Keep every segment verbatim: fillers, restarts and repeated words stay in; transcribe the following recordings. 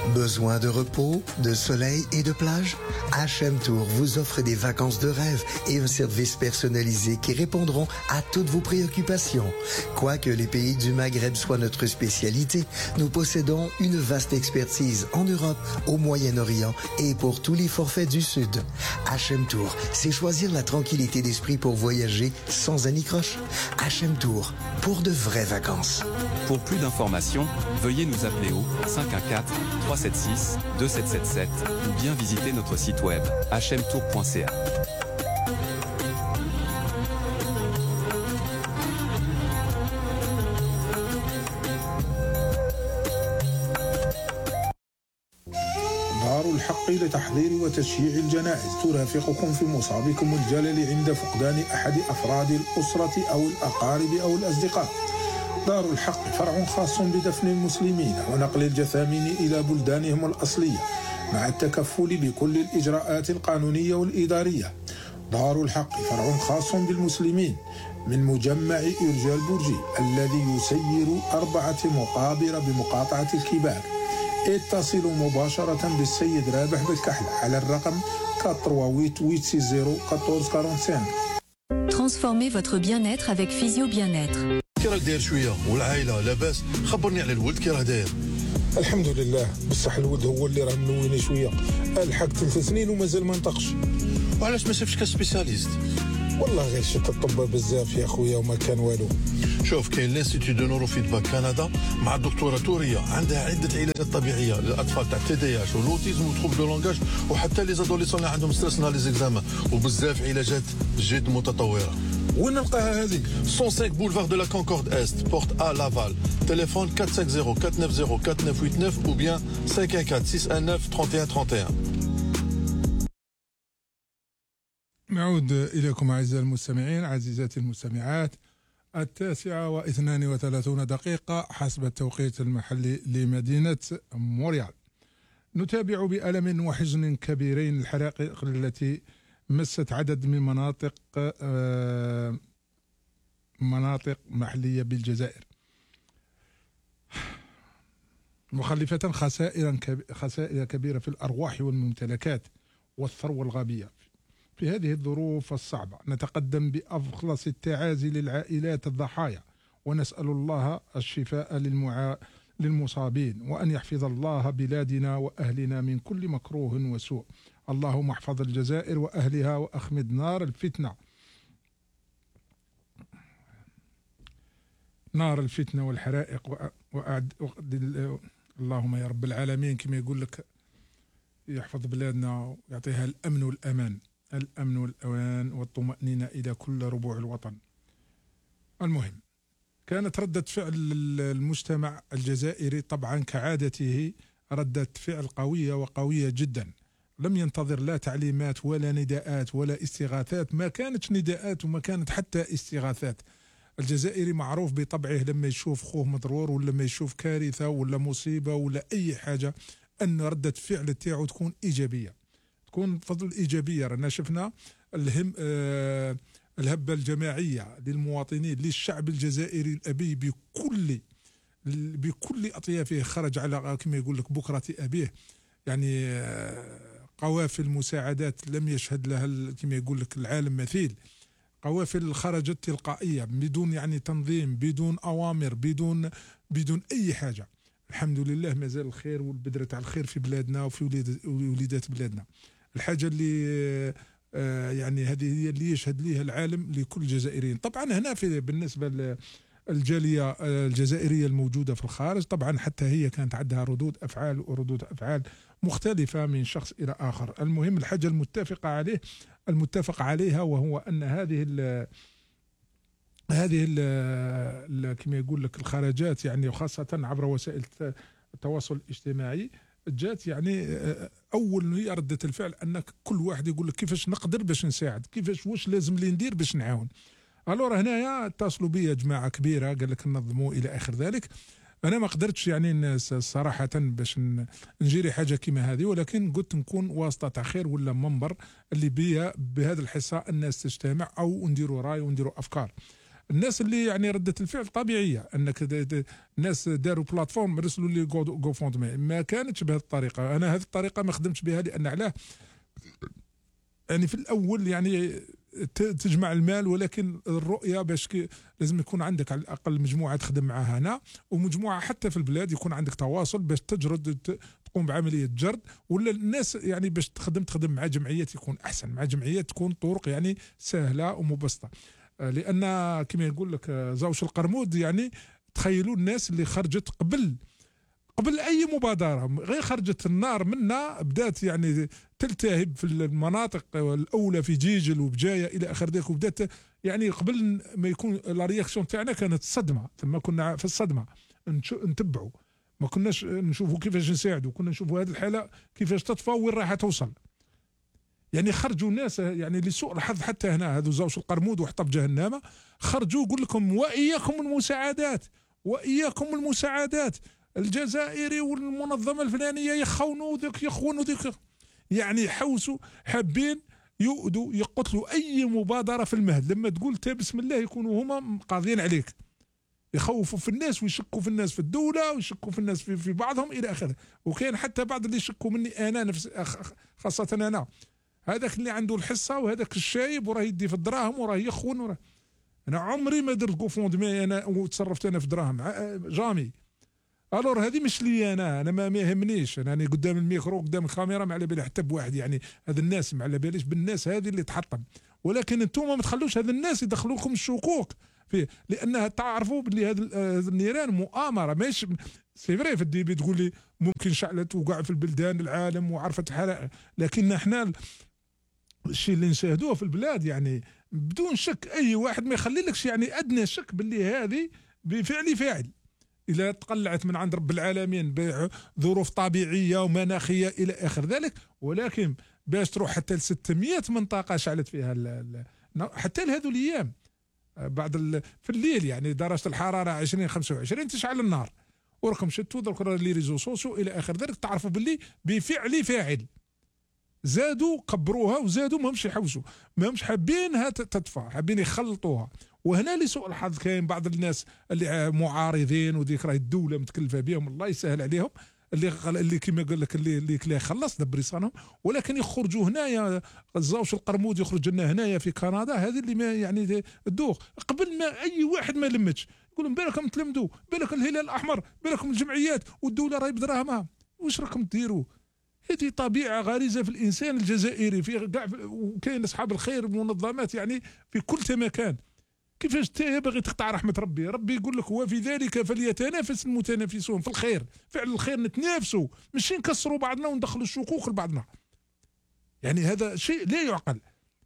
Besoin de repos, de soleil et de plage? H M Tour vous offre des vacances de rêve et un service personnalisé qui répondront à toutes vos préoccupations. Quoique les pays du Maghreb soient notre spécialité, nous possédons une vaste expertise en Europe, au Moyen-Orient et pour tous les forfaits du Sud. H M Tour, c'est choisir la tranquillité d'esprit pour voyager sans anicroche. H M Tour, pour de vraies vacances. Pour plus d'informations, veuillez nous appeler au cinq un quatre, trois sept six, deux sept sept sept ou bien visiter notre site web h m tour point c a. دار الحق لتحضير وتشييع الجنائز ترافقكم في مصابكم الجلل عند فقدان أحد أفراد الأسرة أو الأقارب أو الأصدقاء. دار الحق فرع خاص بدفن المسلمين ونقل الجثامين إلى بلدانهم الأصلية مع التكفل بكل الإجراءات القانونية والإدارية. دار الحق فرع خاص بالمسلمين من مجمع إرجاء البرجي الذي يسير أربعة مقابر بمقاطعة الكبار. اتصلوا مباشرة بالسيد رابح بالكحل على الرقم أربعة ثمانية ثمانية ستة صفر أربعة خمسة أربعة. Transformez votre bien-être avec Physio Bien-être. كي راك داير شويه والعائله لاباس؟ خبرني على الولد كي راه داير. الحمد لله، بصح الولد هو اللي راه منويني شويه. الحق ثلاث سنين ومازال ما نطقش. وعلاش ما شفتش كسبيسياليست؟ والله غير شفت الطب بزاف يا خويا وما كان والو. شوف كاين لانستيتو دو نورو فيدباك كندا مع الدكتوره توريه، عندها عده علاجات طبيعيه للاطفال تاع تي دي اش والاوتيزم وتروب دو لونغاج وحتى لي زادوليسون اللي عندهم ستريس نهار لي زيكزامان، وبزاف علاجات جد متطوره. وين نلقاها هذه؟ مية وخمسة بولفار دو لا كونكورد است بورت ا لافال. تليفون أربعة خمسة صفر أربعة تسعة صفر أربعة تسعة ثمانية تسعة ou bien cinq un quatre six un neuf trois un trois un. نعود إليكم أعزائي المستمعين عزيزاتي المستمعات. التاسعة واثنان وثلاثون دقيقة حسب التوقيت المحلي لمدينة مونريال. نتابع بألم وحزن كبيرين الحرائق التي مست عدد من مناطق مناطق محلية بالجزائر، مخلفة خسائر خسائر كبيرة في الأرواح والممتلكات والثروة الغابية. في هذه الظروف الصعبة نتقدم بأخلص التعازي للعائلات الضحايا، ونسأل الله الشفاء للمعا... للمصابين، وأن يحفظ الله بلادنا وأهلنا من كل مكروه وسوء. اللهم احفظ الجزائر وأهلها وأخمد نار الفتنة نار الفتنة والحرائق وأعد... وأعد... اللهم يا رب العالمين كما يقول لك يحفظ بلادنا ويعطيها الأمن والأمان الأمن والأمان والطمأنينة إلى كل ربوع الوطن. المهم كانت ردة فعل المجتمع الجزائري طبعا كعادته ردة فعل قوية وقوية جدا، لم ينتظر لا تعليمات ولا نداءات ولا استغاثات، ما كانت نداءات وما كانت حتى استغاثات. الجزائري معروف بطبعه لما يشوف خوه مضرور ولا لما يشوف كارثة ولا مصيبة ولا أي حاجة أن ردة فعل تاعو تكون إيجابية، تكون فضل إيجابية. رانا شفنا الهم آه الهبة الجماعية للمواطنين للشعب الجزائري الأبي بكل بكل أطيافه، خرج على كما يقول لك بكرة أبيه، يعني آه قوافل مساعدات لم يشهد لها كما يقول لك العالم مثيل، قوافل خرجت تلقائية بدون يعني تنظيم، بدون أوامر، بدون بدون أي حاجة. الحمد لله مازال الخير والبذرة تاع الخير في بلادنا وفي وليدات بلادنا. الحاجة اللي آه يعني هذه هي اللي يشهد ليها العالم لكل الجزائريين. طبعا هنا في بالنسبة للجالية الجزائرية الموجودة في الخارج طبعا حتى هي كانت عندها ردود أفعال وردود أفعال مختلفة من شخص إلى آخر. المهم الحاجة المتفقة عليه المتفق عليها وهو أن هذه ال هذه ال كما يقول لك الخرجات يعني وخاصة عبر وسائل التواصل الاجتماعي جات يعني أول هي ردة الفعل أنك كل واحد يقول لك كيفاش نقدر باش نساعد، كيفاش واش لازم لي ندير باش نعاون. الور هنايا اتصلوا بي جماعة كبيرة قال لك ننظموا إلى آخر ذلك. أنا ما قدرتش يعني صراحة باش نجيري حاجة كما هذه، ولكن قلت نكون واسطة تاع خير ولا منبر اللي بيها بهذا الحصة الناس تجتمع أو نديروا رأي ونديروا أفكار. الناس اللي يعني ردة الفعل طبيعيه، انك الناس داروا بلاتفورم رسلوا لي جو فوند ما كانتش بهذه الطريقه. انا هذه الطريقه ما خدمتش بها، لان علاه يعني في الاول يعني تجمع المال، ولكن الرؤيه باش لازم يكون عندك على الاقل مجموعه تخدم معها هنا، ومجموعه حتى في البلاد يكون عندك تواصل باش تجرد تقوم بعمليه جرد، ولا الناس يعني باش تخدم تخدم مع جمعيات يكون احسن، مع جمعيات تكون طرق يعني سهله ومبسطه. لان كما يقول لك زوج القرمود، يعني تخيلوا الناس اللي خرجت قبل قبل اي مبادره، غير خرجت النار منا بدات يعني تلتهب في المناطق الاولى في جيجل وبجايه الى اخر ذلك، وبدات يعني قبل ما يكون لا رياكسيون تاعنا كانت صدمه، ثم كنا في الصدمه نتبعوا، ما كناش نشوفوا كيفاش نساعدوا، كنا نشوفوا هذه الحاله كيفاش تطفى وين راح توصل. يعني خرجوا ناس يعني لسوء الحظ حتى هنا هذو زوج القرمود وحطب جهنم، خرجوا يقول لكم واياكم المساعدات واياكم المساعدات، الجزائري والمنظمه الفلانيه يخونوا ذاك يخونوا ذاك، يعني حوسوا حابين يؤذوا يقتلوا اي مبادره في المهد. لما تقول تا بسم الله يكونوا هما قاضيين عليك، يخوفوا في الناس ويشكوا في الناس في الدوله ويشكوا في الناس في, في بعضهم الى اخره. وكان حتى بعض اللي يشكوا مني انا نفس خاصه انا، هذاك اللي عنده الحصه وهذاك الشايب وراه يدي في الدراهم وراه يخون وراه. انا عمري ما درت كوفوندمي انا وتصرفت انا في دراهم جامي. الور هذه مش لي انا انا ما يهمنيش، انا, أنا قدام الميكرو قدام الكاميرا ما على بالي حتى بواحد، يعني هذا الناس ما على باليش بالناس هذه اللي تحطم. ولكن انتم ما تخلوش هذا الناس يدخلوكم الشكوك فيه، لانها تعرفوا باللي هذه النيران مؤامره. ماشي سي فري في الديبي تقول لي ممكن شعلت وقع في البلدان العالم وعرفت حرائق، لكن احنا الشيء اللي نشاهدوه في البلاد يعني بدون شك اي واحد ما يخلي لكش يعني ادنى شك باللي هذه بفعل فاعل. إذا تقلعت من عند رب العالمين بظروف طبيعية ومناخية إلى آخر ذلك، ولكن باش تروح حتى ل ستمائة منطقة شعلت فيها ال ال حتى لهذو الأيام بعد في الليل يعني درجة الحرارة عشرين خمسة وعشرين تشعل النار، وركم شتوا ذوك لي ريزو سوسيو إلى آخر ذلك، تعرفوا باللي بفعل فاعل. زادوا كبروها وزادوا ما مش يحوسوا، ما مش حابينها تطفى، حابين يخلطوها. وهنا لسوء الحظ كاين بعض الناس اللي معارضين وذيك راهي الدوله متكلفه بهم الله يسهل عليهم، اللي اللي كما قال لك اللي اللي كلا يخلص دبر صانهم، ولكن يخرجوا هنايا الزوج القرمود يخرج لنا هنايا في كندا، هذه اللي ما يعني الدوخ قبل ما اي واحد ما لمتش يقولوا بالكم تلمدوا بالك الهلال الاحمر بالكم الجمعيات والدوله راهي بدراهمها، واش راكم ديروا؟ هذه طبيعه غريزه في الانسان الجزائري في كاع، وكاين اصحاب الخير منظمات يعني في كل مكان. كيفاش انت باغي تقطع رحمه ربي؟ ربي يقول لك وفي ذلك فليتنافس المتنافسون، في الخير فعل الخير نتنافسوا، ماشي نكسروا بعضنا وندخلوا الشكوك لبعضنا. يعني هذا شيء لا يعقل.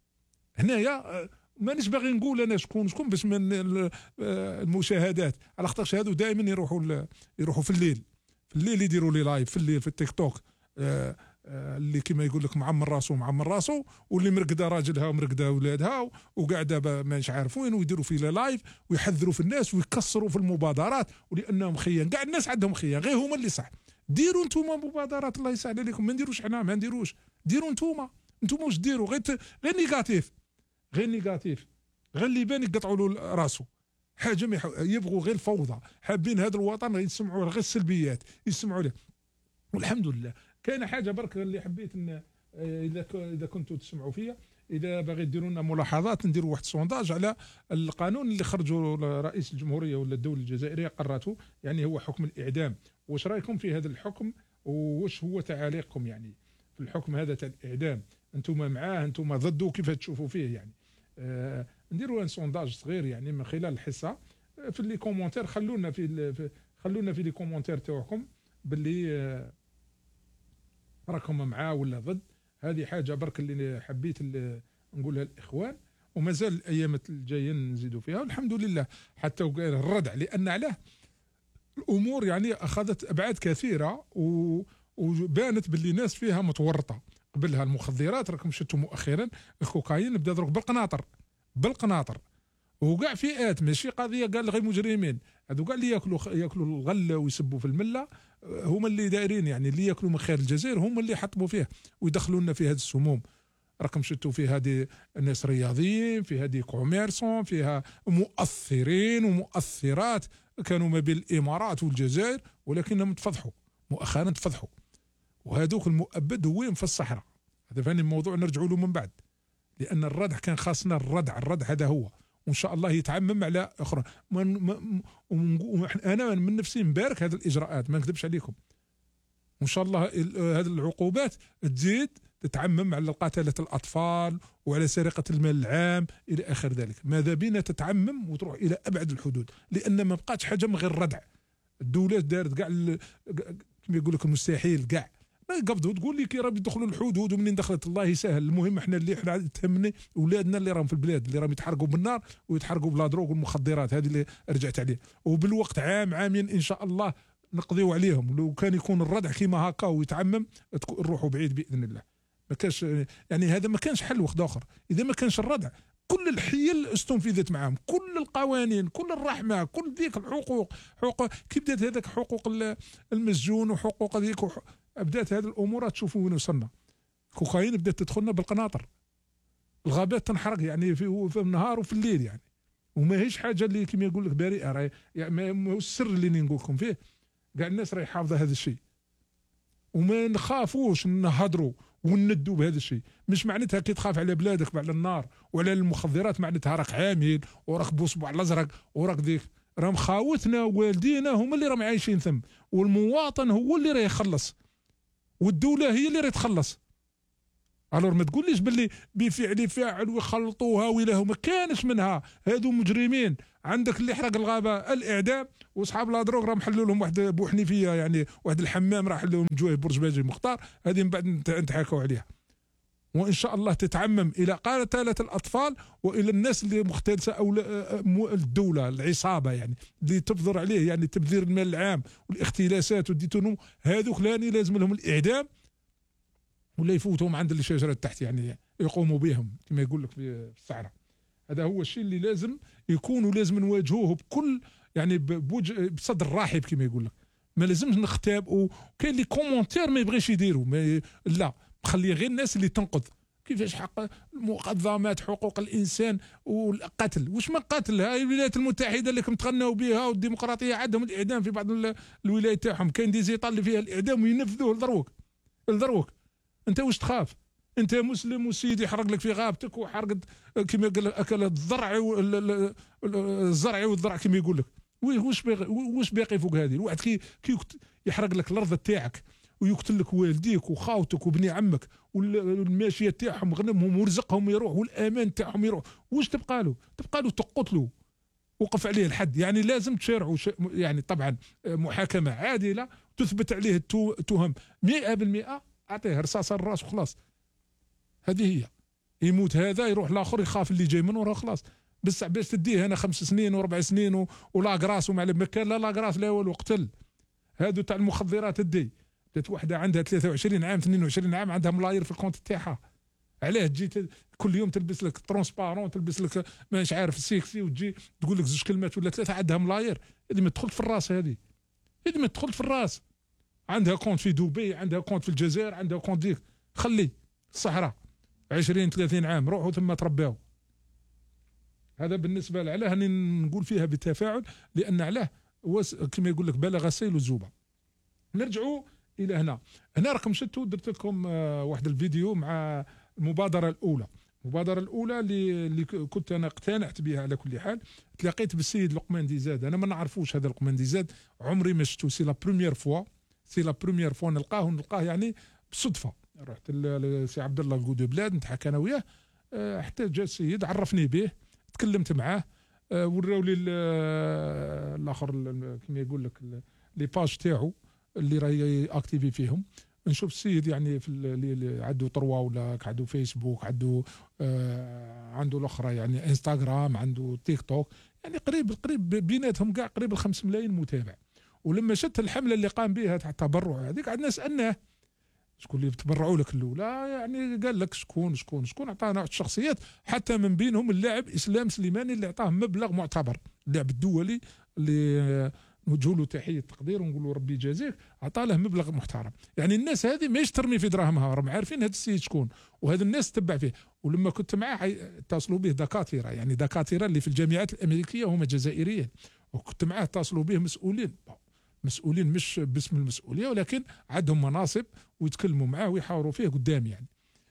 هنايا مانيش باغي نقول انا شكون شكون باش من المشاهدات، على خاطرش هادو دائما يروحوا يروحوا في الليل في الليل يديروا لي لايف في الليل في التيك توك، آه آه اللي كما يقول لك معمر راسو معمر راسو، واللي مرقده راجلها ومرقده اولادها وقاعده مانيش عارف وين، ويديروا في لايف ويحذروا في الناس ويكسروا في المبادرات، ولانهم خيان كاع الناس عندهم خيان، غير هما اللي صح. ديروا انتوما مبادرات الله يسهل عليكم، ما نديروش حنا ما نديروش، ديروا انتوما انتوما واش ديروا؟ غير غير نيجاتيف غير نيجاتيف غير اللي يبان يقطعوا له راسه حاجه ما يبغوا غير الفوضى، حابين هذا الوطن يسمعوا غير السلبيات يسمعوا له. والحمد لله كاين حاجه برك اللي حبيت ان اذا اذا كنتوا تسمعوا فيها، اذا باغي ديروا لنا ملاحظات نديروا واحد سونداج على القانون اللي خرجوا رئيس الجمهوريه ولا الدوله الجزائريه قررته، يعني هو حكم الاعدام. واش رايكم في هذا الحكم وواش هو تعاليقكم يعني في الحكم هذا تاع الاعدام؟ انتم معاه انتم ضده كيف تشوفوا فيه؟ يعني آه نديروا ان سونداج صغير يعني من خلال الحصه في لي كومونتير، خلونا في خلونا في لي كومونتير تاعكم باللي آه راكم معاه ولا ضد. هذه حاجه برك اللي حبيت اللي نقولها للاخوان، ومازال الايام الجايه نزيدوا فيها والحمد لله حتى وقال الردع، لان علاه الامور يعني اخذت ابعاد كثيره و... وبانت باللي ناس فيها متورطه. قبلها المخدرات راكم شفتوا مؤخرا الكوكايين بدا يضرب بالقناطر بالقناطر، وكاع فئات ماشي قضيه قال غير مجرمين، هذو كاع اللي ياكلوا ياكلوا الغله ويسبوا في المله هما اللي دايرين، يعني اللي ياكلوا من خير الجزائر هما اللي حطموا فيه ويدخلوا لنا في هذه السموم. راكم شفتوا في هذه الناس رياضيين، في هذه كوميرسون، فيها مؤثرين ومؤثرات كانوا ما بين الامارات والجزائر، ولكنهم تفضحوا مؤخرا تفضحوا، وهذوك المؤبد هو في الصحراء. هذا فاني الموضوع نرجعوا له من بعد، لان الردع كان خاصنا الردع الردع هذا هو، وان شاء الله يتعمم على اخرى. انا من نفسي مبارك هذه الاجراءات، ما نكذبش عليكم، وان شاء الله هذه العقوبات تزيد تتعمم على قتلة الأطفال وعلى سرقة المال العام إلى آخر ذلك. ماذا بينا تتعمم وتروح إلى أبعد الحدود، لأن ما بقاتش حاجة من غير ردع. الدولة دارت كاع كما يقول لك المستحيل كاع، ما يقبضوا تقول لي كي راهم يدخلوا الحدود ومنين دخلت الله يسهل. المهم احنا اللي احنا تهمني اولادنا اللي راهم في البلاد، اللي راهم يتحرقوا بالنار ويتحرقوا بلا دروغ والمخدرات، هذه اللي رجعت عليه. وبالوقت عام عامين ان شاء الله نقضيو عليهم. لو كان يكون الردع كيما هكا ويتعمم نروحوا بعيد باذن الله. ما كانش يعني هذا ما كانش حل واحد اخر. اذا ما كانش الردع كل الحيل استنفذت معهم، كل القوانين، كل الرحمه، كل ذيك الحقوق، حقوق كي بدات هذاك حقوق المسجون وحقوق ذيك وح... بدات هذه الامور تشوفوا وين وصلنا. كوكايين بدات تدخلنا بالقناطر، الغابات تنحرق يعني في, في النهار وفي الليل يعني، وما هيش حاجه اللي كما يقول لك بريئه. راهي يعني ما هو السر اللي نقول لكم فيه، كاع الناس راهي حافظه هذا الشيء، وما نخافوش نهضروا وندوا بهذا الشيء. مش معناتها كي تخاف على بلادك وعلى النار وعلى المخدرات معناتها راك عامل وراك بوصبع الازرق وراك ذيك. راهم خاوتنا ووالدينا هما اللي راهم عايشين ثم، والمواطن هو اللي راه يخلص، والدوله هي اللي راه تخلص. الور ما تقوليش باللي بفعل فاعل ويخلطوها ولا ما كانش منها. هادو مجرمين. عندك اللي حرق الغابه الاعدام، واصحاب لادروغ راهم حلوا لهم واحد بوحنيفيه يعني واحد الحمام راح حلوا لهم جويه برج باجي مختار، هذه من بعد نتحاكوا عليها. وان شاء الله تتعمم الى قتله الاطفال والى الناس اللي مختلسه او الدوله العصابه يعني اللي تبذر عليه يعني تبذير المال العام والاختلاسات والديتونوم. هذوك لاني لازم لهم الاعدام ولا يفوتهم عند الشجره تحت يعني يقوموا بهم كما يقول لك في الصحراء. هذا هو الشيء اللي لازم يكون، ولازم نواجهوه بكل يعني بوجه بصدر رحب كما يقول لك. ما لازمش نختابوا. كاين لي كومونتير ما يبغيش يديروا ما لا، خلي غير الناس اللي تنقض كيفاش حق المقدمات حقوق الانسان والقتل. واش ما قتل؟ هاي الولايات المتحده اللي كم تغنوا بها والديمقراطيه عندهم الاعدام في بعض الولايات تاعهم. كاين دي زيطال اللي فيها الاعدام وينفذوه لدروك لدروك. انت واش تخاف؟ انت مسلم وسيدي حرق لك في غابتك وحرقت كما قال اكل الزرع الزرع والذرع كما يقول لك. واش باقي واش باقي فوق هذه؟ الواحد كي كي يحرق لك الارض تاعك ويقتل لك والديك وخاوتك وبني عمك والماشيه تاعهم غنمهم ورزقهم يروح والامان تاعهم يروح، واش تبقى له؟ تبقى له تقتلوا. وقف عليه الحد يعني لازم تشرعوا يعني طبعا محاكمه عادله تثبت عليه التهم مئة بالمئة. اعطيه رصاصه الراس وخلاص. هذه هي. يموت هذا يروح الاخر يخاف اللي جاي منه وراه خلاص. بس باش تديه هنا خمس سنين وربع سنين ولا كراس وما على ما كان لا لا كراس لا والو قتل. هادو تاع المخدرات الدي جات وحده عندها ثلاثة وعشرين عام اثنين وعشرين عام عندها ملاير في الكونت تاعها. علاه تجي كل يوم تلبس لك ترونسبارون تلبس لك مانيش عارف سيكسي وتجي تقول لك زوج كلمات ولا ثلاثه عندها ملاير. هذه ما تدخل في الراس، هذه هذه ما تدخل في الراس. عندها كونت في دبي، عندها كونت في الجزائر، عندها كونت ديك. خلي الصحراء عشرين ثلاثين عام روحوا ثم ترباو. هذا بالنسبه لعلاه هاني نقول فيها بتفاعل، لان علاه كما يقول لك بلغ سيل الزوبه. نرجعوا الى هنا. هنا راكم شفتوا درت لكم واحد الفيديو مع المبادره الاولى. المبادره الاولى اللي, اللي كنت انا اقتنعت بها على كل حال. تلاقيت بالسيد لقمان ديزاد. انا ما نعرفوش هذا لقمان ديزاد، عمري ما شفتو. سي لا بروميير فوا سي لا بروميير فوا نلقاه نلقاه يعني بالصدفه. رحت لسي عبد الله القودو بلاد نتحاكى انا وياه، حتى جا السيد عرفني به، تكلمت معاه، وراو لي الاخر كما يقول لك لي باج تاعو اللي راهي اكتيفي فيهم. نشوف السيد يعني في اللي عنده طروا ولا عنده فيسبوك، عنده آه عنده الاخرى يعني انستغرام، عنده تيك توك، يعني قريب قريب بيناتهم كاع قريب الخمس ملايين متابع. ولما شفت الحمله اللي قام بها تاع التبرع هذيك عندنا سالناه شكون اللي تبرعوا لك الاولى، يعني قال لك شكون شكون شكون عطانا واحد الشخصيات، حتى من بينهم اللاعب اسلام سليماني اللي عطاه مبلغ معتبر، اللاعب الدولي اللي نوجه له تحيه تقدير ونقول له ربي يجازيك، عطى له مبلغ محترم. يعني الناس هذه ماهيش ترمي في دراهمها، راهم عارفين هذا السيد شكون، وهذا الناس تتبع فيه. ولما كنت معاه اتصلوا به دكاتره، يعني دكاتره اللي في الجامعات الامريكيه هما جزائريين، وكنت معاه اتصلوا به مسؤولين مسؤولين مش باسم المسؤوليه ولكن عندهم مناصب، ويتكلموا معاه ويحاوروا فيه قدام يعني.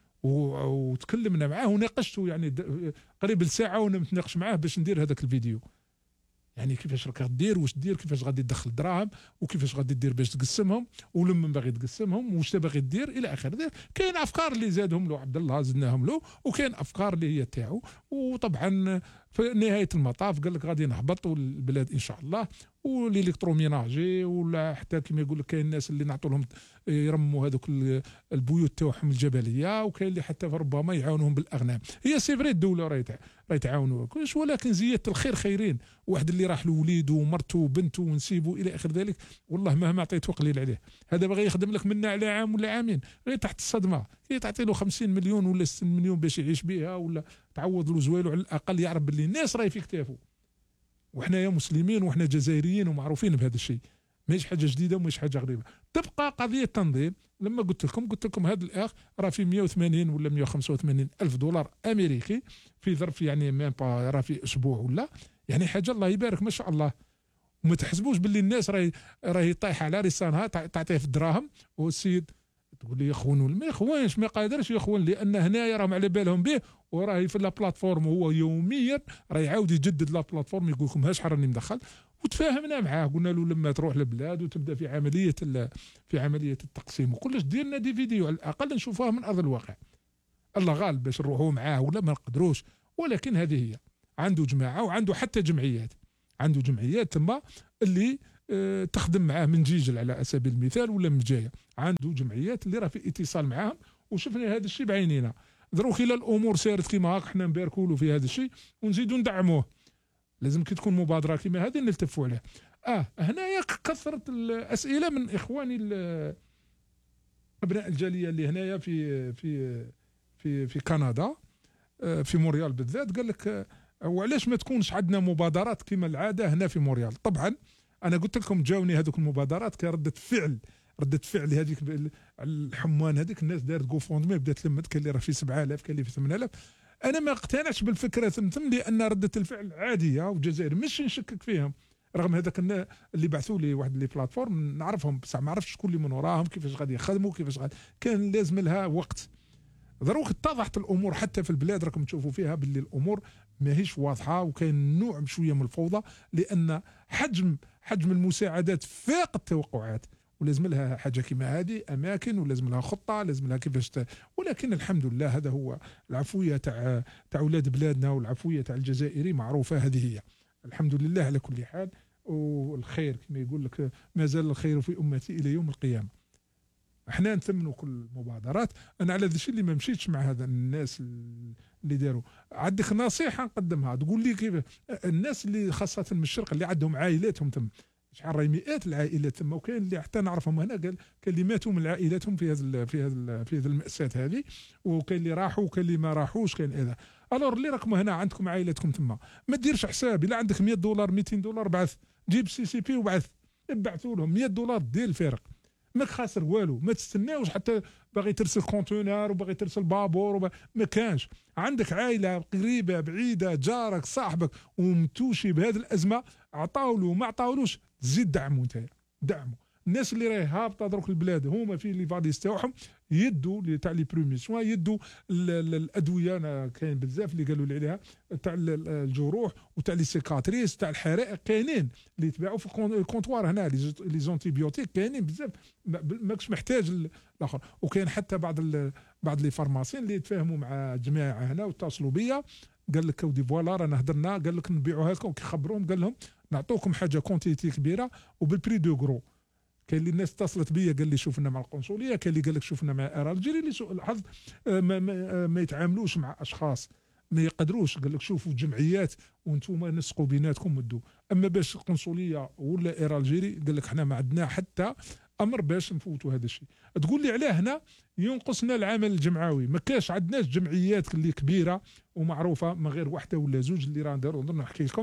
وتكلمنا معاه وناقشته يعني قريب لساعه وانا متناقش معاه باش ندير هذاك الفيديو. يعني كيفاش راك غدير، واش دير، كيفاش غادي تدخل الدراهم، وكيفاش غادي دير باش تقسمهم، ولما باغي تقسمهم واش باغي دير الى اخره. كاين افكار اللي زادهم له عبد الله زدناهم له، وكاين افكار اللي هي تاعو. وطبعا في نهايه المطاف قال لك غادي نهبط البلاد ان شاء الله، والالكتروميناجي ولا حتى كما يقول لك كاين الناس اللي نعطوا لهم يرموا هذوك البيوت تاعهم الجبليه، وكاين اللي حتى ربما يعاونوهم بالاغنام. هي سي فري الدوله راهي راهي تعاونوا كلش، ولكن زياده الخير خيرين. واحد اللي راح لوليده ومرته وبنته ونسيبه الى اخر ذلك، والله مهما عطيته قليل عليه. هذا باغي يخدم لك منا على عام ولا عامين، غير تحت الصدمه هي تعطي له خمسين مليون ولا ستين مليون باش يعيش بها، ولا تعوض له زوالو على الاقل يعرف باللي الناس راهي في كتافه. وحنا يا مسلمين وحنا جزائريين ومعروفين بهذا الشيء، ماهيش حاجه جديده وماهيش حاجه غريبه. تبقى قضيه تنظيم. لما قلت لكم قلت لكم هذا الاخ راه في مئة وثمانين ولا مئة وخمسة وثمانين الف دولار امريكي في ظرف يعني ميم با راه في اسبوع ولا يعني حاجه الله يبارك ما شاء الله. وما تحسبوش باللي الناس راهي راهي طايحه على لسانها تعطيه في الدراهم، والسيد تقول لي يخون. ما يخونش، ما قادرش يخون، لان هنايا راهم على بالهم به، وراهي في لا بلاتفورم هو يوميا راه يعاود يجدد لا بلاتفورم. يقول لكم هاش حرني مدخل. وتفاهمنا معاه، قلنا له لما تروح للبلاد وتبدا في عمليه في عمليه التقسيم وكلش دير لنا دي فيديو على الاقل نشوفوها من ارض الواقع. الله غالب باش نروحوا معاه ولا ما نقدروش، ولكن هذه هي. عنده جماعه وعنده حتى جمعيات، عنده جمعيات تما اللي اه تخدم معاه من جيجل على سبيل المثال ولا من جايه. عنده جمعيات اللي راه في اتصال معاهم، وشفنا هذا الشيء بعينينا. دروك الى الامور سارت كيما هاك حنا نباركوا له في هذا الشيء ونزيدوا ندعموه. لازم كي تكون مبادره كيما هذه نلتفوا عليها. اه هنايا كثرت الاسئله من اخواني ابناء الجاليه اللي هنايا في في في في كندا، في مونريال بالذات. قال لك وعلاش ما تكونش عندنا مبادرات كما العاده هنا في مونريال؟ طبعا انا قلت لكم جاوني هذوك المبادرات كردة فعل ردة فعل هذيك الحمان هذيك. الناس دارت غوفوندمي بدات لمت، كان اللي راه في سبعة آلاف كان اللي في ثمانية آلاف. انا ما اقتنعتش بالفكره ثمثم، لان رده الفعل عاديه والجزائر مش نشكك فيهم. رغم هذاك اللي بعثوا لي واحد لي بلاتفورم نعرفهم، بصح ما عرفتش شكون اللي من وراهم، كيفاش غادي يخدموا، كيفاش غادي كان لازم لها وقت. دروك اتضحت الامور حتى في البلاد راكم تشوفوا فيها باللي الامور ماهيش واضحه، وكاين نوع شويه من الفوضى، لان حجم حجم المساعدات فاق التوقعات. ولازم لها حاجه كيما هذه اماكن، ولازم لها خطه، لازم لها كيفاش ت... ولكن الحمد لله هذا هو العفويه تاع تاع اولاد بلادنا، والعفويه تاع الجزائري معروفه. هذه هي الحمد لله على كل حال. والخير كما يقول لك ما زال الخير في امتي الى يوم القيامه. احنا نثمنوا كل المبادرات. انا على هذا الشيء اللي ما مشيتش مع هذا الناس اللي داروا. عندك نصيحه نقدمها تقول لي كيف الناس اللي خاصه من الشرق اللي عندهم عائلاتهم ثم شحال راهي مئات العائلات ثم، وكاين اللي حتى نعرفهم هنا قال كان اللي ماتوا من عائلاتهم في هذا في هذا في هذا المأساة هذه، وكاين اللي راحوا وكاين اللي ما راحوش. كاين هذا الور اللي راكم هنا عندكم عائلاتكم ثم ما ديرش حساب. الا عندك مئة دولار مئتين دولار بعث، جيب سي سي بي وبعث، ابعثوا لهم مئة دولار دير الفارق. ماك خاسر والو. ما تستناوش حتى باغي ترسل كونتينر وباغي ترسل بابور وب... ما كانش عندك عائله قريبه بعيده جارك صاحبك ومتوشي بهذه الازمه، عطاو له ما عطاولوش تزيد دعموا انت دعموا. الناس اللي راهي هابطه دروك البلاد هما في لي فاديس تاعهم يدوا تاع لي برومي سوا، يدوا الادويه. انا كاين بزاف اللي قالوا لي عليها تاع الجروح وتاع لي سيكاتريس تاع الحرائق، كاينين اللي يتباعوا في الكونتوار هنا لي زونتيبيوتيك، كاينين بزاف ماكش محتاج الاخر. وكاين حتى بعض بعض لي فارماسيين اللي يتفاهموا مع جماعه هنا واتصلوا بيا قال لك كودي فوالا رانا هضرنا، قال لك نبيعوها لكم. كيخبروهم قال لهم نعطوكم حاجه كونتيتي كبيره وبالبري دو غرو. كاين اللي الناس اتصلت بيا قال لي شوفنا مع القنصليه، كاين اللي قال لك شوفنا مع ار الجيري اللي سوء الحظ ما, ما, ما يتعاملوش مع اشخاص ما يقدروش. قال لك شوفوا جمعيات وانتم نسقوا بيناتكم ودوا. اما باش القنصليه ولا ار الجيري قال لك احنا ما عندنا حتى امر باش نفوتوا هذا الشيء. تقول لي علاه هنا ينقصنا العمل الجمعوي؟ ما كاش عندناش جمعيات اللي كبيره ومعروفه، ما غير واحده ولا زوج اللي راه نديروا. نحكي لكم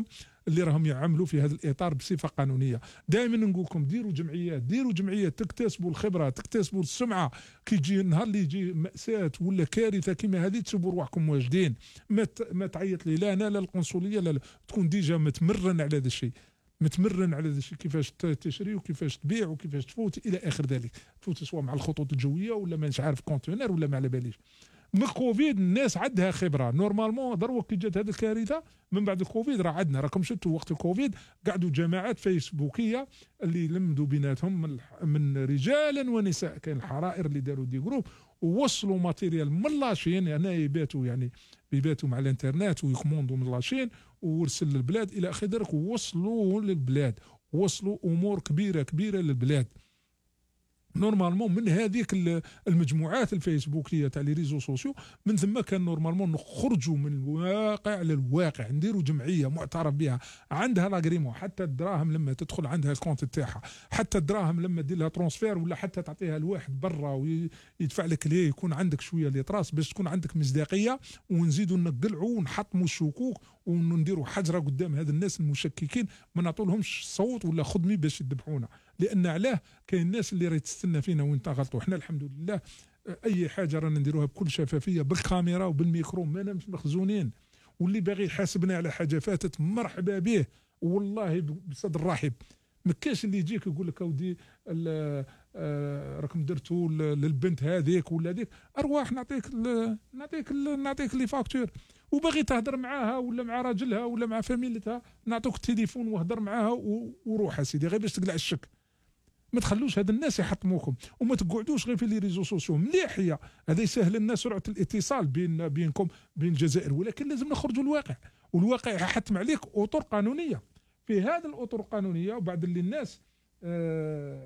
اللي راهم يعملوا في هذا الاطار بصفه قانونيه. دائما نقول لكم ديروا جمعيات، ديروا جمعيات تكتسبوا الخبره، تكتسبوا السمعه. كي يجي النهار اللي يجي ماساه ولا كارثه كيما هذه تسبوا رواحكم واجدين. ما ما تعيط لي لا انا لا القنصليه لا, لا. تكون ديجا متمرن على هذا الشيء، متمرن على هذا الشيء، كيفاش تشري وكيفاش تبيع وكيفاش تفوت الى اخر ذلك. تفوت سواء مع الخطوط الجويه ولا ما مش عارف كونتينر ولا ما على باليش. من كوفيد الناس عندها خبره نورمالمون. ضروا كي جات هذه الكارثه من بعد الكوفيد راه عندنا، راكم شفتوا وقت الكوفيد قعدوا جماعات فيسبوكيه اللي لمدوا بيناتهم من, من رجالا ونساء. كاين الحرائر اللي داروا دي جروب ووصلوا ماتيريال من لاشين، يعني يباتوا يعني يباتوا مع الانترنت ويكوموندوا من لاشين وورسل للبلاد الى اخر ذلك، ووصلوا للبلاد، وصلوا امور كبيره كبيره للبلاد. نورمالمون من هذيك المجموعات الفيسبوكيه تاع لي ريزو سوسيو من ثم كان نورمالمون نخرجوا من الواقع للواقع، نديروا جمعيه معترف بها عندها لاغريمون، حتى الدراهم لما تدخل عندها الكونت تاعها، حتى الدراهم لما دير لها ترونسفير ولا حتى تعطيها لواحد برا ويدفع لك ليه، يكون عندك شويه لي طراس باش تكون عندك مصداقيه. ونزيدوا نقلعوا ونحطموا الشكوك ونديروا حجره قدام هذا الناس المشككين، ما نعطولهمش صوت ولا خدمي باش يذبحونا. لان علاه كاين الناس اللي راهي تستنى فينا وين تغلطوا. احنا الحمد لله اي حاجه رانا نديروها بكل شفافيه بالكاميرا وبالميكرو، ما مش مخزونين. واللي باغي يحاسبنا على حاجه فاتت مرحبا به والله بصدر رحب. ما كاش اللي يجيك يقول لك اودي راكم درتوا للبنت هذيك ولا ذيك، ارواح نعطيك نعطيك نعطيك لي فاكتور، وباغي تهضر معاها ولا مع راجلها ولا مع فاميلتها نعطوك التليفون وهضر معاها وروح سيدي غير باش تقلع الشك. ما تخلوش هاد الناس يحطموكم، وما تقعدوش غير في لي ريزو سوسيو. مليح هي هذا يسهل لنا سرعه الاتصال بين بينكم بين الجزائر، ولكن لازم نخرجوا الواقع، والواقع يحتم عليك اطر قانونيه. في هذا الاطر القانونيه وبعد اللي الناس آه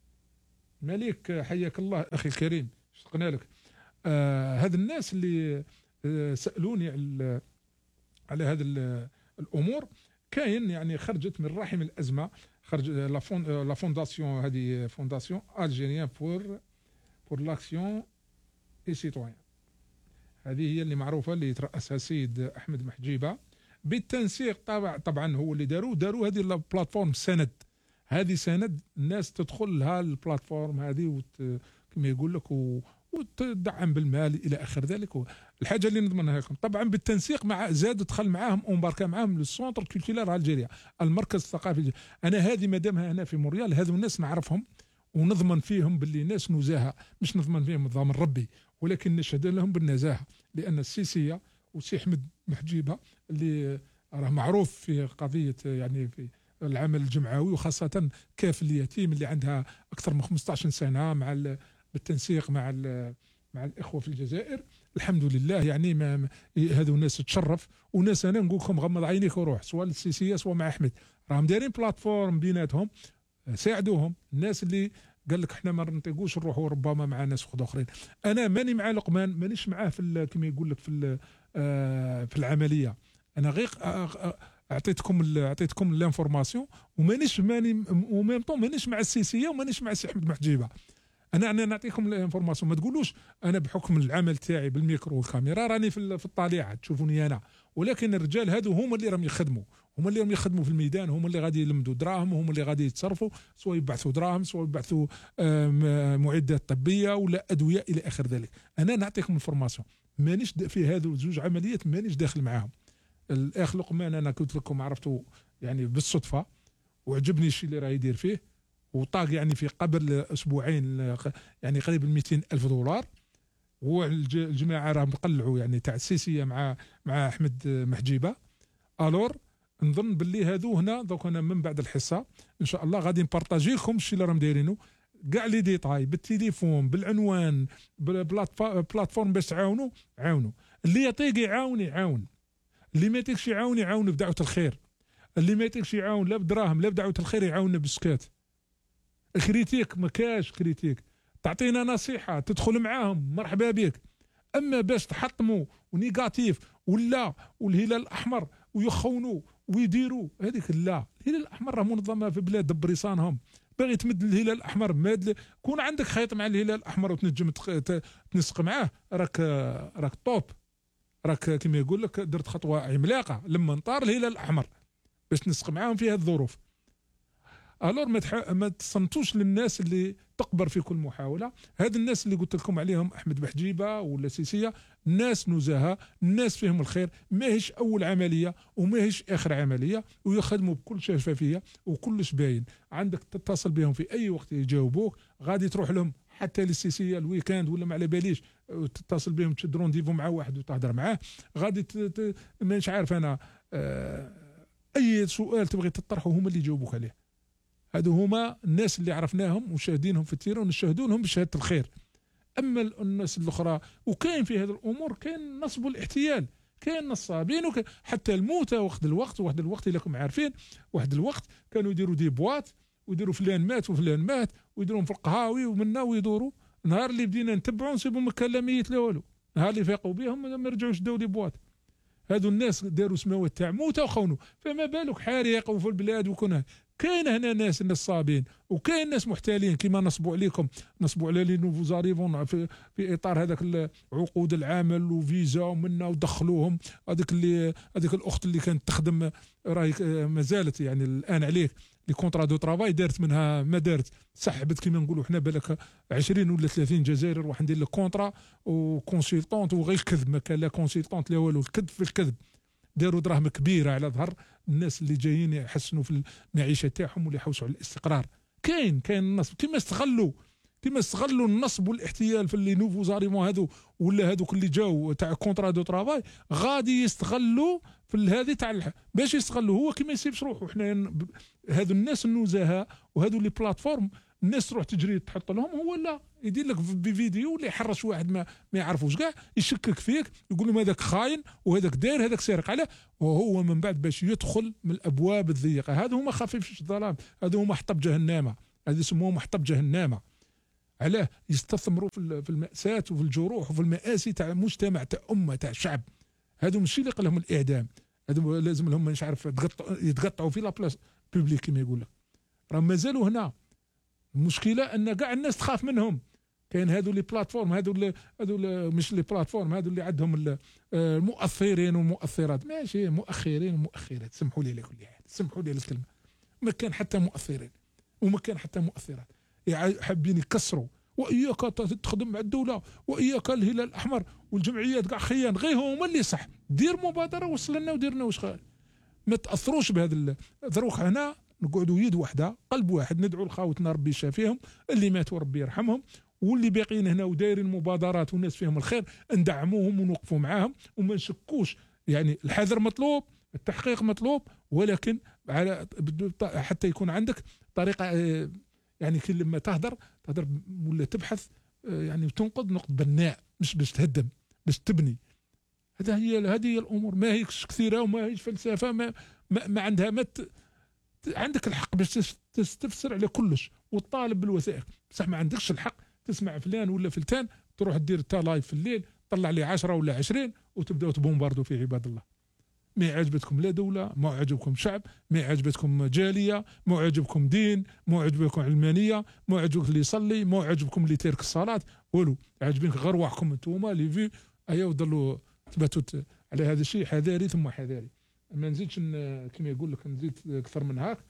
مليك حياك الله اخي الكريم شقنا لك آه هذا الناس اللي آه سالوني على على هذه الامور. كاين يعني خرجت من رحم الازمه، خرج لا فون لا فونداسيون، هذه فونداسيون الجيريان بور بور لاكسيون اي سيتويان، هذه هي اللي معروفه اللي يترأسها السيد احمد محجيبه بالتنسيق. طبعا طبعا هو اللي داروا داروا هذه البلاتفورم سند، هذه سند الناس تدخل لها البلاتفورم هذه وت... كما يقول لك و... وتدعم بالمال الى اخر ذلك. الحاجه اللي نضمنها لكم طبعا بالتنسيق مع زاد دخل معاهم امباركا معاهم السونتر كولتورال الجيريا، المركز الثقافي. انا هذه مادامها هنا في مونريال هذو الناس نعرفهم ونضمن فيهم باللي ناس نزاهه، مش نضمن فيهم ضامن ربي ولكن نشهد لهم بالنزاهه، لان السيسيه وسي احمد محجيبه اللي راه معروف في قضيه يعني في العمل الجمعوي وخاصه كاف اليتيم اللي عندها اكثر من خمسطاش سنه مع بالتنسيق مع مع الاخوه في الجزائر. الحمد لله يعني ما هذو الناس تشرف، وناس انا نقول لكم غمض عينيك وروح سواء السيسيه سواء مع احمد، راهم دايرين بلاتفورم بيناتهم، ساعدوهم. الناس اللي قال لك احنا ما نطيقوش نروحوا ربما مع ناس اخرين، انا ماني مع لقمان، مانيش معاه في كما يقول لك في في العمليه. انا غير اعطيتكم اعطيتكم الانفورماسيون ومانيش ماني وميم طون مانيش مع السيسيه ومانيش مع سي احمد محجيبه. انا انا نعطيكم الانفورماسيون، ما تقولوش انا بحكم العمل تاعي بالميكرو والكاميرا راني في في الطليعه تشوفوني انا، ولكن الرجال هذو هما اللي راهم يخدموا، هما اللي راهم يخدموا في الميدان، هما اللي غادي يلمدوا دراهم، هما اللي غادي يتصرفوا، سواء يبعثوا دراهم سواء يبعثوا معدات طبيه ولا ادويه الى اخر ذلك. انا نعطيكم الانفورماسيون، مانيش في هذو زوج عمليات مانيش داخل معاهم. الاخ لقمان انا قلت لكم عرفته يعني بالصدفه وعجبني الشيء اللي راه يدير فيه، وطاق يعني في قبل اسبوعين يعني قريب مئتين الف دولار، والجماعه راهم قلعوا يعني تاع السيسيه مع مع احمد محجيبه. الور نظن باللي هذو هنا دوك انا من بعد الحصه ان شاء الله غادي نبارطاجي لكم الشيء اللي راهم دايرينه كاع لي ديتاي بالتليفون بالعنوان بالبلاتفورم باش تعاونوا عاونوا. اللي يطيق يعاون يعاون، اللي ما يطيقش يعاون يعاون بدعوه الخير، اللي ما يطيقش يعاون لا بدراهم لا بدعوه الخير يعاوننا بالسكات. الكريتيك ما كاش كريتيك، تعطينا نصيحه تدخل معاهم مرحبا بك، اما باش تحطموا ونيجاتيف ولا والهلال الاحمر ويخونوا ويديروا هذيك لا. الهلال الاحمر راه منظمه في بلاد بريصانهم، باغي تمد الهلال الاحمر ماد كون عندك خيط مع الهلال الاحمر وتنجم تنسق معاه راك راك طوب، راك كما يقول لك درت خطوه عملاقه لما نطار الهلال الاحمر باش تنسق معاهم في هذه الظروف. الور ما, تح... ما تصنتوش للناس اللي تقبر في كل محاوله. هاد الناس اللي قلت لكم عليهم احمد بحجيبه ولا سيسيه، ناس نزهه، الناس فيهم الخير، ماهيش اول عمليه وماهيش اخر عمليه، ويخدموا بكل شفافيه وكلش باين. عندك تتصل بهم في اي وقت يجاوبوك، غادي تروح لهم حتى للسيسيه الويكاند ولا ما على باليش، تتصل بهم تشد رونديفو مع واحد وتهضر معاه، غادي ت... ت... مانيش عارف انا آه... اي سؤال تبغي تطرحه هما اللي يجاوبوك عليه. هادو هما الناس اللي عرفناهم وشاهدينهم في التيران ونشهدوا لهم بشهاده الخير. اما الناس الاخرى وكاين في هذه الامور كاين نصب والاحتيال، كاين نصابين، وكاين حتى الموتى واحد الوقت واحد الوقت اللي راكم عارفين، واحد الوقت كانوا يديروا دي بواط ويديروا فلان مات وفلان مات ويديروهم في القهاوي ومنا ويدوروا. نهار اللي بدينا نتبعوا نصيبوا مكان لا ميت لا والو، نهار اللي فاقوا بهم ما رجعوش داو لي بواط. هادو الناس داروا سماوات تاع موتى وخونوا، فما بالك حريق وفي البلاد وكنا. كاين هنا ناس نصابين وكاين ناس محتالين كما نصبوا عليكم، نصبوا على لي نوفو زاريفون في, في اطار هذاك عقود العمل وفيزا ومنا ودخلوهم. هذيك اللي هذيك الاخت اللي كانت تخدم راهي ما زالت يعني الان عليك لي كونطرا دو طرافاي، دارت منها ما دارت، سحبت كما نقولوا حنا بالك عشرين ولا ثلاثين جزائري نروح ندير لك كونطرا وكونسلطونت وغير كذب، ما كان لا كونسلطونت لا والو، الكذب في الكذب. داروا دراهم كبيره على ظهر الناس اللي جايين يحسنوا في المعيشه تاعهم واللي يحوسوا على الاستقرار. كاين كاين النصب كما استغلوا كما استغلوا النصب والاحتيال في اللي نوفو زاريمون هذو ولا هذوك اللي جاوا تاع كونطرا دو طرافاي، غادي يستغلوا في هذه تاع باش يستغلوا. هو كما يسيبش روحه. حنا هذو الناس النزهاء وهذو لي بلاتفورم الناس تروح تجري تحط لهم، هو لا يدير لك بفيديو اللي يحرش واحد ما ما يعرفوش كاع، يشكك فيك، يقول لهم هذاك خاين وهذاك داير هذاك سارق عليه، وهو من بعد باش يدخل من الابواب الضيقه. هذو هما خفيف الظلام، هذو هما حطب جهنم، هذو يسموهم حطب جهنم. علاه يستثمروا في في المأساة وفي الجروح وفي المآسي تاع مجتمع تاع امه تاع شعب. هذو ماشي اللي قال لهم الاعدام، هذو لازم لهم مش عارف يتقطعوا في لابلاص بوبليك كما يقول لك. راه مازالوا هنا. المشكله ان كاع الناس تخاف منهم. كاين هذو لي بلاتفورم، هذو اللي هذو مش لي بلاتفورم، هذو اللي عندهم المؤثرين والمؤثرات، ماشي مؤخرين ومؤخرات، سمحوا لي لكل حال، سمحوا لي الكلمه. ما كان حتى مؤثرين وما كان حتى مؤثرات، حابين يكسروا. واياك تخدم مع الدوله، واياك الهلال الاحمر والجمعيات كاع خيان، غير هما اللي صح. دير مبادره وصل لنا ودير لنا واش خال. ما تاثروش بهذا دروك. هنا نقعدوا يد واحده قلب واحد، ندعوا لخاوتنا ربي يشافيهم، اللي ماتوا ربي يرحمهم، واللي باقيين هنا ودايرين مبادرات والناس فيهم الخير ندعموهم ونوقفوا معاهم وما نشكوش. يعني الحذر مطلوب، التحقيق مطلوب، ولكن على حتى يكون عندك طريقه يعني كل لما تهدر تهدر ولا تبحث يعني تنقد نقد بناء، مش باش تهدم، باش تبني. هذا هي هذه هي الامور. ما هيش كثيره وما هيش فلسفه، ما ما, ما عندها ما ت... عندك الحق باش تستفسر على كلش وتطالب بالوثائق، بصح ما عندكش الحق تسمع فلان ولا فلتان تروح دير تا لايف في الليل طلع لي عشرة ولا عشرين وتبداو تبومباردوا في عباد الله. ما عجبتكم لا دولة، ما عجبكم شعب، ما عجبتكم جالية، ما عجبكم دين، ما عجبكم علمانية، ما عجبكم اللي يصلي، ما عجبكم اللي تارك الصلاة، والو عجبينك غير روحكم انتوما لي في ايا وضلوا تباتوا على هذا الشيء. حذاري ثم حذاري، ما نزيدش كما يقول لك نزيد اكثر من هاك.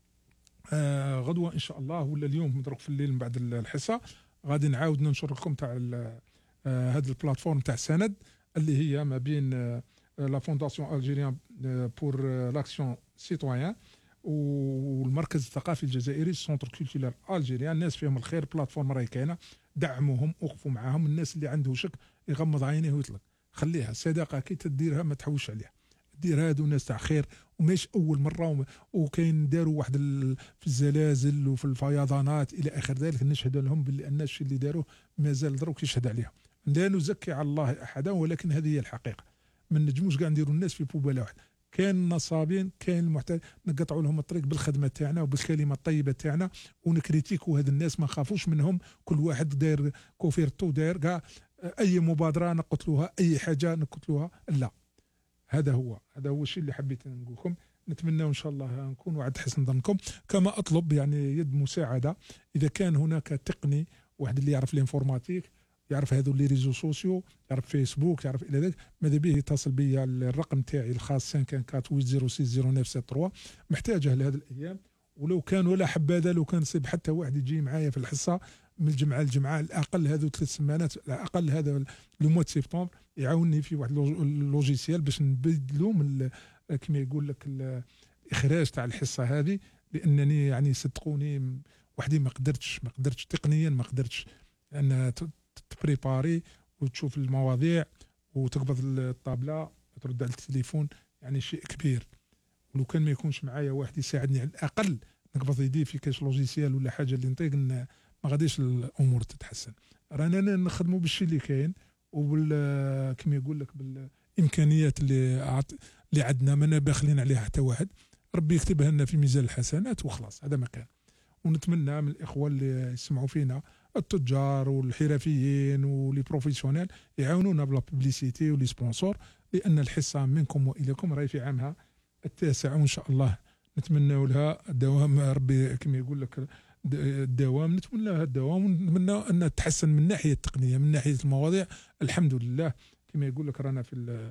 آه غدوة ان شاء الله ولا اليوم مدرك في الليل من بعد الحصة غادي نعاود ننشر لكم تاع آه هذا البلاتفورم تاع سند اللي هي ما بين آه لا فونداسيون الجيريان بور لاكسيون سيتويان والمركز الثقافي الجزائري سونتر كولتورال الجيريان. الناس فيهم الخير، بلاتفورم راهي كاينه، دعموهم، وقفوا معاهم. الناس اللي عنده شك يغمض عينيه ويطلق، خليها الصداقه كي تديرها ما تحوش عليها، دير هادو ناس تاع خير وماش اول مره. وكاين داروا واحد في الزلازل وفي الفيضانات الى اخر ذلك، نشهد لهم باللي الناس اللي داروه مازال دروك يشهد عليهم. لا نزكي على الله احدا، ولكن هذه هي الحقيقه. ما نجموش كاع نديروا الناس في بوباله واحده. كاين نصابين، كاين المحتال، نقطعوا لهم الطريق بالخدمه تاعنا وبالكلمه الطيبه تاعنا، ونكريتيكوا هاد الناس، ما نخافوش منهم. كل واحد داير كوفيرتو، داير كاع اي مبادره نقتلوها، اي حاجه نقتلوها، لا. هذا هو هذا هو الشيء اللي حبيت نقول لكم. نتمنى ان شاء الله نكونوا عند حسن ظنكم. كما اطلب يعني يد مساعده اذا كان هناك تقني واحد اللي يعرف الانفورماتيك يعرف هذو لي ريزو سوسيو، يعرف فيسبوك، يعرف الى ذلك، ماذا به يتصل بيا الرقم تاعي الخاص خمسة أربعة أربعة ثمانية صفر ستة صفر تسعة سبعة ثلاثة، محتاجه لهذه الايام. ولو كان ولا حبذا لو كان نصيب حتى واحد يجي معايا في الحصه من الجمعه للجمعه، على الاقل هذو ثلاث سمانات، على الاقل هذا لو موا سبتمبر يعاونني في واحد اللوجيسيال باش نبدلو من كما يقول لك الاخراج تاع الحصه هذه، لانني يعني صدقوني وحدي ما قدرتش ما قدرتش تقنيا ما قدرتش ان تبريباري وتشوف المواضيع وتقبض الطابله وترد على التليفون، يعني شيء كبير. ولو كان ما يكونش معايا واحد يساعدني على الاقل نقبض يدي في كاش لوجيسيال ولا حاجه اللي نطيق، ما غاديش الامور تتحسن. رانا نخدموا بالشيء اللي كاين وبال كما يقول لك بالامكانيات اللي عط... اللي عندنا، ما باخلين عليها حتى واحد. ربي يكتبها لنا في ميزان الحسنات وخلاص، هذا ما كان. ونتمنى من الاخوه اللي يسمعوا فينا التجار والحرفيين واللي بروفيسيونيل يعاونونا بلا بوبليسيتي ولي سبونسور، لان الحصه منكم واليكم راهي في عامها التاسع، وان شاء الله نتمنى لها دوام. ربي كما يقول لك الدوام، نتمنى لها الدوام، ونتمنى ان تتحسن من الناحيه التقنيه، من ناحيه المواضيع. الحمد لله كما يقول لك رانا في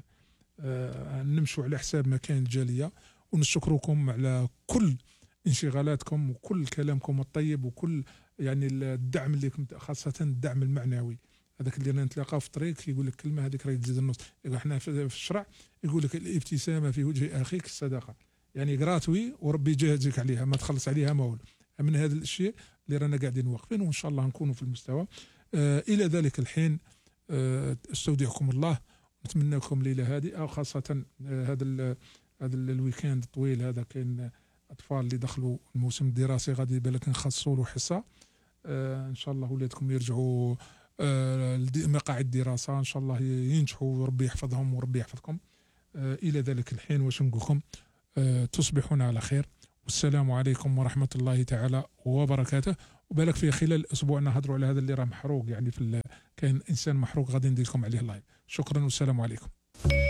آه نمشوا على حساب مكان الجاليه. ونشكركم على كل انشغالاتكم وكل كلامكم الطيب وكل يعني الدعم اللي كنت، خاصه الدعم المعنوي هذاك اللي نتلاقاه في الطريق يقول لك كلمه هذيك راهي تزيد النص. احنا في الشرع يقول لك الابتسامه في وجه اخيك الصدقه، يعني غراتوي وربي يجازيك عليها، ما تخلص عليها مول. من هذا الشيء اللي رانا قاعدين واقفين، وان شاء الله نكونوا في المستوى. آه الى ذلك الحين آه استودعكم الله، نتمنى لكم ليله هادئه، وخاصه آه هذا هذا الويكاند الطويل هذا كاين اطفال اللي دخلوا الموسم الدراسي غادي بالك نخصصوا له حصه. آه ان شاء الله ولادكم يرجعوا آه مقاعد الدراسه، ان شاء الله ينجحوا وربي يحفظهم وربي يحفظكم. آه الى ذلك الحين واش نقول لكم، آه تصبحون على خير، والسلام عليكم ورحمه الله تعالى وبركاته. وبالك في خلال الاسبوع نهضروا على هذا اللي راه محروق، يعني في كاين انسان محروق غادي ندير لكم عليه لايف. شكرا والسلام عليكم.